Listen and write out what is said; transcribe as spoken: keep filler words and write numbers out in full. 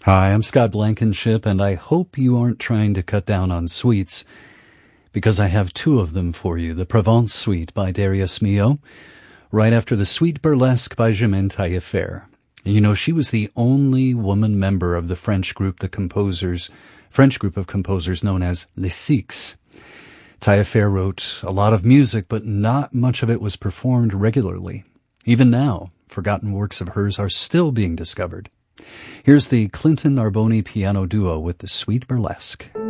Hi, I'm Scott Blankenship, and I hope you aren't trying to cut down on sweets, because I have two of them for you. The Provence Suite by Darius Milhaud, right after the Suite Burlesque by Germaine Taillefer. You know, she was the only woman member of the French group, the composers, French group of composers known as Les Six. Taillefer wrote a lot of music, but not much of it was performed regularly. Even now, forgotten works of hers are still being discovered. Here's the Clinton Arboni piano duo with the Suite Burlesque.